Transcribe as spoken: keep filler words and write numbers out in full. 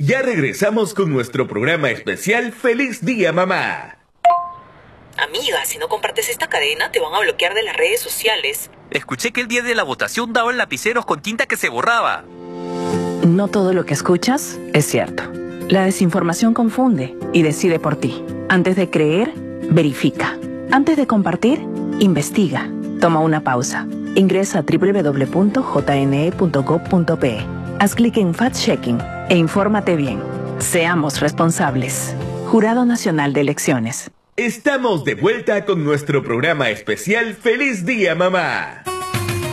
Ya regresamos con nuestro programa especial Feliz Día Mamá. Amiga, si no compartes esta cadena, te van a bloquear de las redes sociales. Escuché que el día de la votación daban lapiceros con tinta que se borraba. No todo lo que escuchas es cierto. La desinformación confunde y decide por ti. Antes de creer, verifica. Antes de compartir, investiga. Toma una pausa. Ingresa a doble u doble u doble u punto j n e punto gov punto p e. Haz clic en Fact-Checking e infórmate bien. Seamos responsables. Jurado Nacional de Elecciones. Estamos de vuelta con nuestro programa especial Feliz Día Mamá.